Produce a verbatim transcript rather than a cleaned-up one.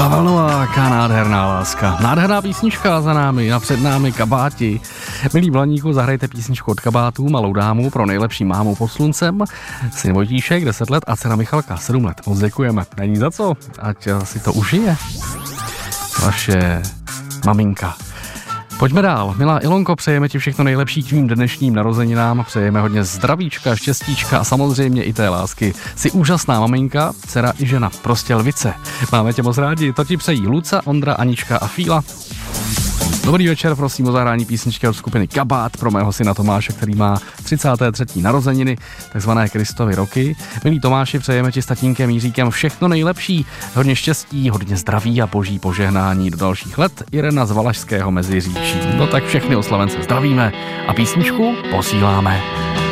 Pavel Novák a Nádherná láska. Nádherná písnička za námi a před námi Kabáti. Milí Blaníku, zahrajte písničku od Kabátů, Malou dámu pro nejlepší mámu pod sluncem. Syn Vojtíšek, deset let a dcera Michalka, sedm let. Moc děkujeme. Není za co, ať si to užije. Vaše maminka. Pojďme dál. Milá Ilonko, přejeme ti všechno nejlepší k tvým dnešním narozeninám. Přejeme hodně zdravíčka, štěstíčka a samozřejmě i té lásky. Jsi úžasná maminka, dcera i žena. Prostě lvice. Máme tě moc rádi. To ti přejí Luca, Ondra, Anička a Fíla. Dobrý večer, prosím o zahrání písničky od skupiny Kabát pro mého syna Tomáše, který má třicáté třetí narozeniny, takzvané Kristovy roky. Milý Tomáši, přejeme ti s tatínkem Jiříkem všechno nejlepší, hodně štěstí, hodně zdraví a boží požehnání do dalších let. Irena z Valašského Meziříčí. No tak všechny oslavence zdravíme a písničku posíláme.